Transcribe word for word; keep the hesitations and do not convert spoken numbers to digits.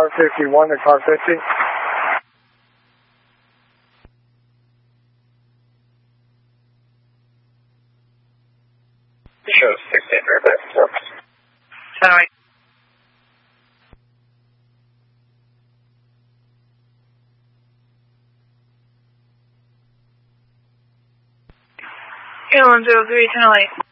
car fifty-one to car fifty. Show six eight Fairfax. Sorry. One zero three, ten eight.